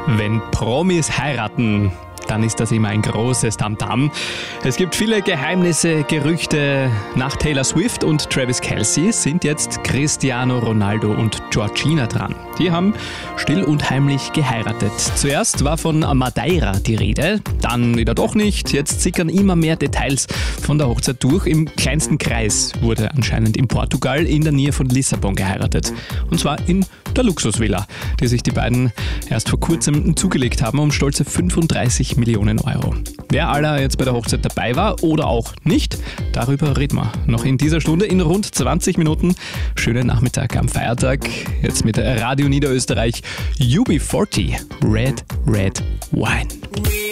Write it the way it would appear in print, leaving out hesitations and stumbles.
Wenn Promis heiraten, dann ist das immer ein großes Tamtam. Es gibt viele Geheimnisse, Gerüchte. Nach Taylor Swift und Travis Kelce sind jetzt Cristiano Ronaldo und Georgina dran. Die haben still und heimlich geheiratet. Zuerst war von Madeira die Rede, dann wieder doch nicht. Jetzt sickern immer mehr Details von der Hochzeit durch. Im kleinsten Kreis wurde anscheinend in Portugal in der Nähe von Lissabon geheiratet. Und zwar in der Luxusvilla, die sich die beiden erst vor kurzem zugelegt haben, um stolze 35 Millionen Euro. Wer aller jetzt bei der Hochzeit dabei war oder auch nicht, darüber reden wir noch in dieser Stunde in rund 20 Minuten. Schönen Nachmittag am Feiertag. Jetzt mit Radio Niederösterreich UB40 Red Red Wine.